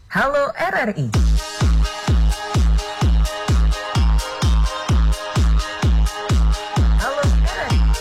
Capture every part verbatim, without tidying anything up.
Halo R R I. Halo R R I.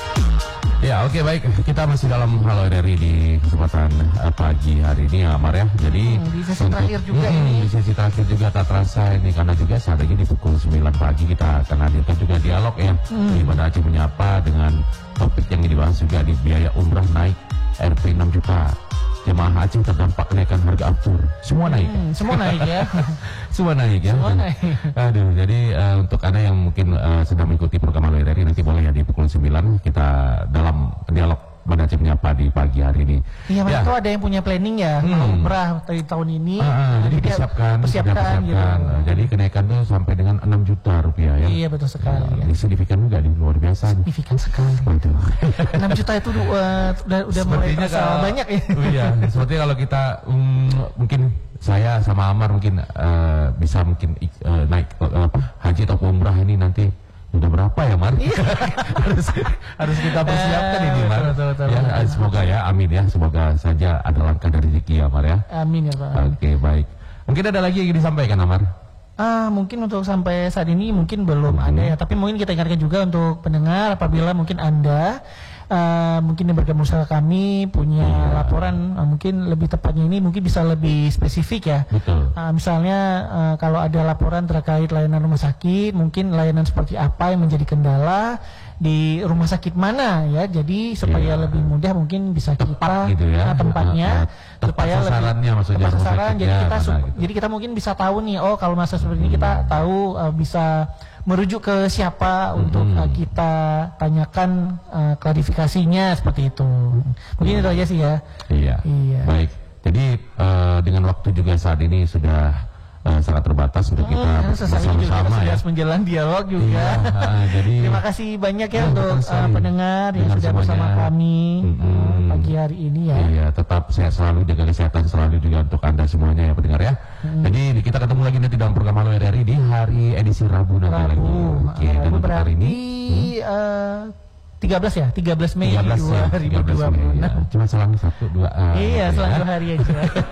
Ya, oke, baik. Kita masih dalam Halo R R I di kesempatan uh, pagi hari ini ya, Amar ya. Jadi hmm, di sesi terakhir juga hmm, ini. Di sesi terakhir juga tak terasa ini, karena juga saat ini di pukul sembilan pagi kita akan hadirkan juga dialog ya. Hmm. Di mana Aceh menyapa dengan topik yang dibahas juga di biaya umrah naik R P enam juta. Jemaah Aceh terdampak kenaikan harga aftur. Semua naik. Hmm, semua naik ya. Semua naik ya. Semua naik. Aduh, jadi uh, untuk Anda yang mungkin uh, sedang mengikuti program Halo R R I, nanti boleh ya di pukul sembilan kita dalam dialog Banda Aceh menyapa di pagi hari ini. Iya, ya. Mas, ada yang punya planning ya, Hmm. mau umrah dari tahun ini. Ah, ah, jadi dia persiapkan, persiapkan, sudah persiapkan. gitu. Uh, Jadi kenaikan tuh sampai dengan enam juta rupiah ya. Iya, betul sekali. Uh, Ya. Ini signifikan juga, di luar biasa. Signifikan sekali. Betul. enam juta itu uh, udah udah mulai Sepertinya terasa kalau- banyak ya. Oh, iya, seperti kalau kita mm, mungkin saya sama Amar mungkin uh, bisa mungkin uh, naik uh, haji atau umrah ini nanti udah berapa ya, Mar? harus harus kita persiapkan ini, Mar. Betul, betul, Ya, betul. semoga ya, amin ya, semoga saja ada langkah dari rezeki ya, Mar ya. Amin ya, Pak. Oke, baik. Mungkin ada lagi yang disampaikan, Amar? Ah, mungkin untuk sampai saat ini mungkin belum Hmm. ada ya, tapi mungkin kita ingatkan juga untuk pendengar apabila mungkin Anda ah, mungkin yang bergabung sama kami punya Iya. laporan, ah, mungkin lebih tepatnya ini mungkin bisa lebih spesifik ya. Betul. Ah, misalnya ah, kalau ada laporan terkait layanan rumah sakit, mungkin layanan seperti apa yang menjadi kendala di rumah sakit mana ya, jadi supaya Iya. lebih mudah mungkin bisa Tepat kita gitu ya. ah, tempatnya Ah, ah. Tepat supaya lebih sasarannya maksudnya, tepat rumah sasaran. Jadi sakitnya kita mana sup- gitu. jadi kita mungkin bisa tahu nih, oh kalau masa seperti ini kita tahu uh, bisa merujuk ke siapa untuk Hmm. uh, kita tanyakan uh, klarifikasinya seperti itu. Mungkin itu aja sih ya. Iya. Iya. Baik. Jadi eh, dengan waktu juga saat ini sudah eh, sangat terbatas untuk kita Hmm, sesaat ini juga bersama-sama ya. sudah menjelang dialog juga. Iya, ah, jadi Terima kasih banyak ya Ah, untuk betul uh, sekali. pendengar yang Dengar sudah semuanya. bersama kami Mm-mm. uh, pagi hari ini ya. Iya, tetap sehat selalu, jaga kesehatan selalu juga untuk Anda semuanya ya pendengar ya. Hmm. Jadi kita ketemu lagi nanti dalam program Halo R R I di hari edisi Rabu nanti lagi. Rabu. Oke, Uh, dan Rabu untuk hari berarti ini uh, tiga belas ya, tiga belas Mei tiga belas ya, dua ribu tiga belas dua puluh Mei, ya. enam. Cuma selang satu dua ah, Iya, gitu selang ya. dua hari aja.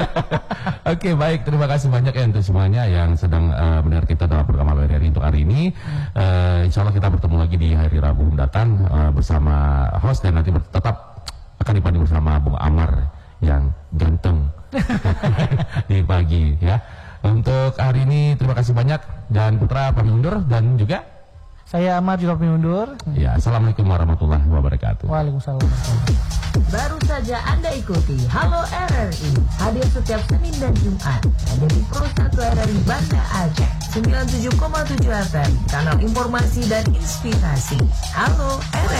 Oke, baik, terima kasih banyak ya untuk semuanya yang sedang uh, mendengar kita dalam program Halo R R I untuk hari ini. Uh, insya Allah kita bertemu lagi di hari Rabu mendatang uh, bersama host, dan nanti ber- tetap akan dipandu bersama Bung Amar yang ganteng di pagi ya. Untuk hari ini terima kasih banyak, dan Putra pamit undur, dan juga Saya Amar juga pamit undur. ya, assalamualaikum warahmatullahi wabarakatuh. Waalaikumsalam. Baru saja Anda ikuti Halo R R I, hadir setiap Senin dan Jumat hanya di Pro satu R R I Banda Aceh sembilan puluh tujuh koma tujuh F M, kanal informasi dan inspirasi. Halo R R I.